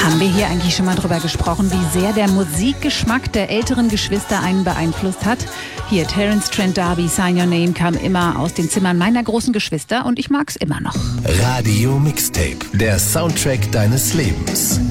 Haben wir hier eigentlich schon mal drüber gesprochen, wie sehr der Musikgeschmack der älteren Geschwister einen beeinflusst hat? Hier, Terence Trent D'Arby, Sign Your Name, kam immer aus den Zimmern meiner großen Geschwister und ich mag's immer noch. Radio Mixtape, der Soundtrack deines Lebens.